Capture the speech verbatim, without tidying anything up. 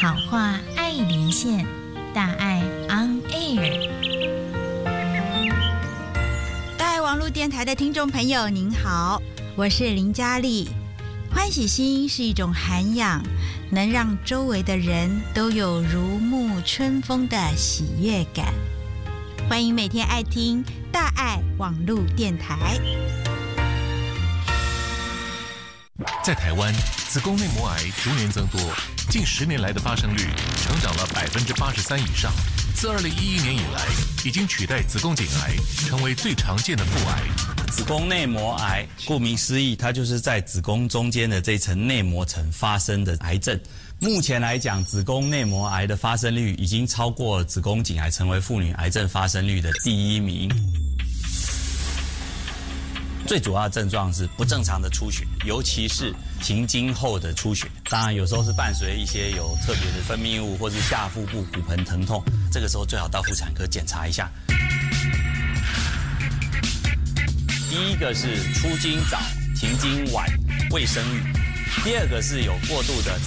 好话爱连线，大爱 on air。大爱网络电台的听众朋友您好，我是林嘉丽。欢喜心是一种涵养，能让周围的人都有如沐春风的喜悦感。欢迎每天爱听大爱网络电台。 在台湾，子宫内膜癌逐年增多，近十年来的发生率成长了百分之八十三以上。自二零一一年以来，已经取代子宫颈癌，成为最常见的妇癌。 子宫内膜癌，顾名思义，它就是在子宫中间的这层内膜层发生的癌症。目前来讲，子宫内膜癌的发生率已经超过了子宫颈癌，成为妇女癌症发生率的第一名。最主要的症状是不正常的出血，尤其是停经后的出血。当然，有时候是伴随一些有特别的分泌物，或是下腹部骨盆疼痛。这个时候最好到妇产科检查一下。第一个是出经早、停经晚、未生育；第二个是有过度的